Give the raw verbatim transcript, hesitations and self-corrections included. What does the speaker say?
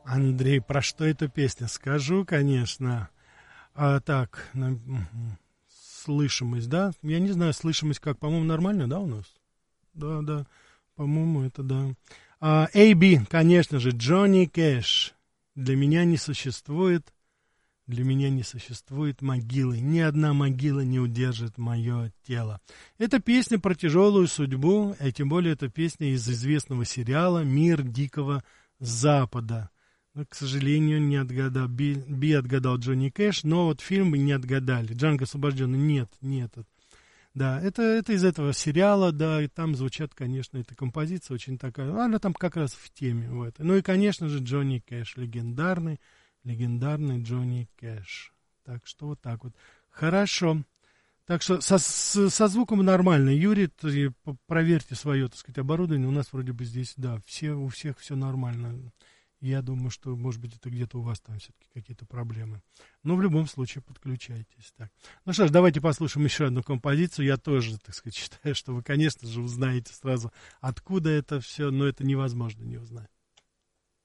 Андрей, про что эта песня? Скажу, конечно. А, так, на, угу. Слышимость, да? Я не знаю, слышимость как, по-моему, нормально, да, у нас? Да, да, по-моему, это да. А, эй би, конечно же, Джонни Кэш. Для меня не существует, для меня не существует могилы. Ни одна могила не удержит мое тело. Это песня про тяжелую судьбу, и тем более это песня из известного сериала «Мир Дикого Запада». Но, к сожалению, не отгадал. Би, Би отгадал Джонни Кэш, но вот фильм не отгадали. Джанго освобожденный. Нет, нет. Да, это, это из этого сериала, да, и там звучат, конечно, эта композиция очень такая, она там как раз в теме в этой. Ну и, конечно же, Джонни Кэш, легендарный, легендарный Джонни Кэш. Так что вот так вот. Хорошо. Так что со, с, со звуком нормально. Юрий, ты, проверьте свое, так сказать, оборудование. У нас вроде бы здесь, да, все, у всех все нормально. Я думаю, что, может быть, это где-то у вас там все-таки какие-то проблемы. Но в любом случае подключайтесь. Так. Ну что ж, давайте послушаем еще одну композицию. Я тоже, так сказать, считаю, что вы, конечно же, узнаете сразу, откуда это все, но это невозможно не узнать.